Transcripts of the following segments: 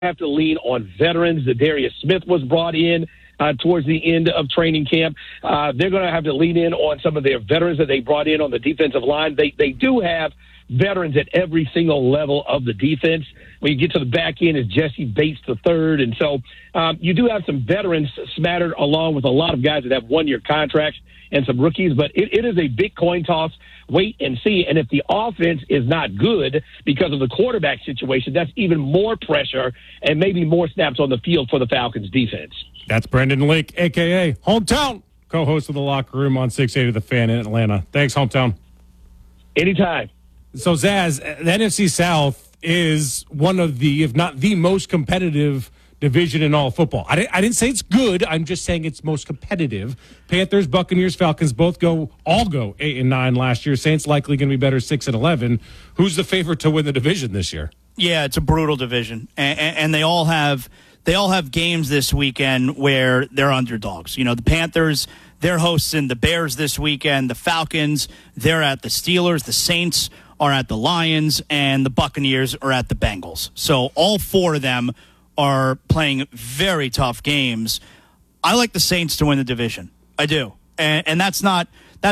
have to lean on veterans. Darius Smith was brought in towards the end of training camp. They're going to have to lean in on some of their veterans that they brought in on the defensive line. They do have veterans at every single level of the defense. When you get to the back end, it's Jesse Bates III. And so you do have some veterans smattered along with a lot of guys that have one-year contracts and some rookies. But it is a big coin toss. Wait and see. And if the offense is not good because of the quarterback situation, that's even more pressure and maybe more snaps on the field for the Falcons defense. That's Brendan Lake, a.k.a. Hometown, co-host of The Locker Room on 680 The Fan in Atlanta. Thanks, Hometown. Anytime. So, Zaz, the NFC South is one of the, if not the most competitive division in all football. I didn't say it's good. I'm just saying it's most competitive. Panthers, Buccaneers, Falcons all go 8-9 last year. Saints likely going to be better 6-11. Who's the favorite to win the division this year? Yeah, it's a brutal division, and they all have games this weekend where they're underdogs. You know, the Panthers, they're hosting the Bears this weekend. The Falcons, they're at the Steelers. The Saints are at the Lions, and the Buccaneers are at the Bengals. So all four of them are playing very tough games. I like the Saints to win the division. I do. And that's not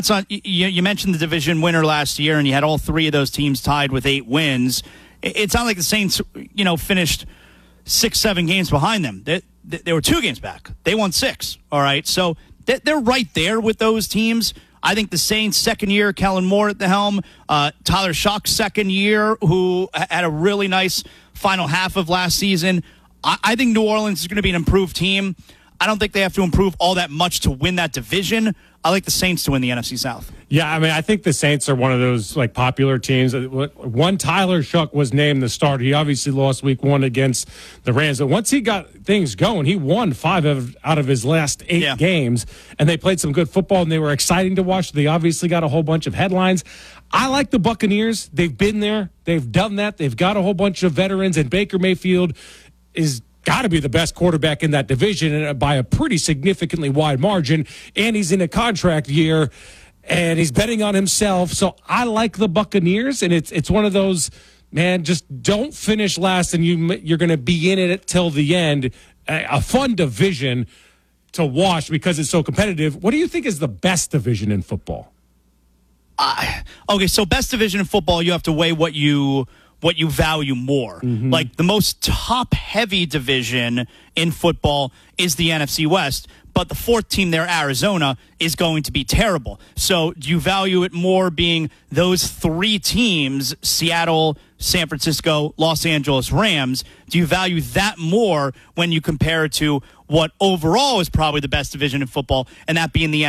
you mentioned the division winner last year, and you had all three of those teams tied with 8 wins. It's not like the Saints, finished 6-7 games behind them. They were 2 games back. They won 6. All right. So they're right there with those teams. I think the Saints' second year, Kellen Moore at the helm, Tyler Shock's second year, who had a really nice final half of last season. I think New Orleans is going to be an improved team. I don't think they have to improve all that much to win that division. I like the Saints to win the NFC South. Yeah, I mean, I think the Saints are one of those popular teams. One Tyler Shough was named the starter. He obviously lost week 1 against the Rams. But once he got things going, he won 5 out of his last 8 games. And they played some good football, and they were exciting to watch. They obviously got a whole bunch of headlines. I like the Buccaneers. They've been there. They've done that. They've got a whole bunch of veterans, and Baker Mayfield is got to be the best quarterback in that division, and by a pretty significantly wide margin. And he's in a contract year, and he's betting on himself. So I like the Buccaneers, and it's one of those, man, just don't finish last, and you're going to be in it till the end. A fun division to watch because it's so competitive. What do you think is the best division in football? Okay, so best division in football, you have to weigh what you value more. Mm-hmm. Like the most top-heavy division in football is the NFC West, but the 4th team there, Arizona, is going to be terrible. So do you value it more being those 3 teams, Seattle, San Francisco, Los Angeles Rams? Do you value that more when you compare it to what overall is probably the best division in football, and that being the